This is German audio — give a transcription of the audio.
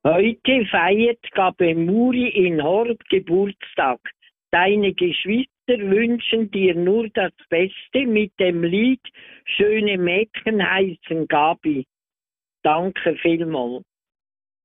Heute feiert Gabe Muri in Horb Geburtstag. Deine Geschwister wünschen dir nur das Beste mit dem Lied Schöne Mädchen heißen Gabi. Danke vielmals.